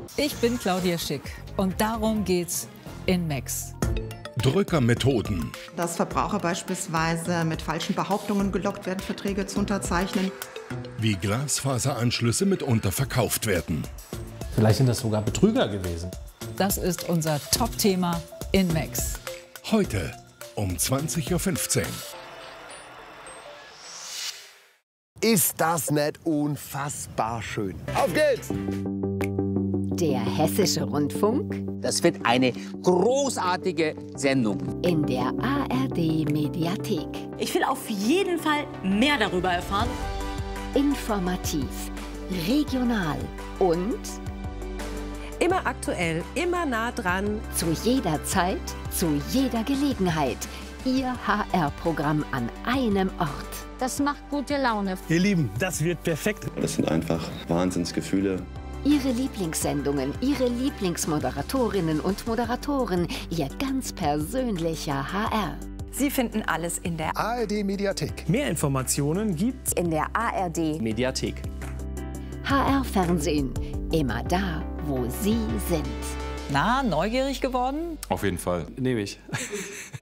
Ich bin Claudia Schick und darum geht's in Max. Drückermethoden. Dass Verbraucher beispielsweise mit falschen Behauptungen gelockt werden, Verträge zu unterzeichnen. Wie Glasfaseranschlüsse mitunter verkauft werden. Vielleicht sind das sogar Betrüger gewesen. Das ist unser Top-Thema in Max. Heute um 20:15 Uhr. Ist das nicht unfassbar schön? Auf geht's! Der Hessische Rundfunk Das wird eine großartige Sendung. in der ARD-Mediathek. Ich will auf jeden Fall mehr darüber erfahren. Informativ, regional und Immer aktuell, immer nah dran. zu jeder Zeit, zu jeder Gelegenheit. Ihr HR-Programm an einem Ort. Das macht gute Laune. Ihr Lieben, das wird perfekt. Das sind einfach Wahnsinnsgefühle. Ihre Lieblingssendungen, Ihre Lieblingsmoderatorinnen und Moderatoren, Ihr ganz persönlicher HR. Sie finden alles in der ARD-Mediathek. Mehr Informationen gibt's in der ARD Mediathek. HR-Fernsehen, immer da, wo Sie sind. Na, neugierig geworden? Auf jeden Fall. Nehme ich.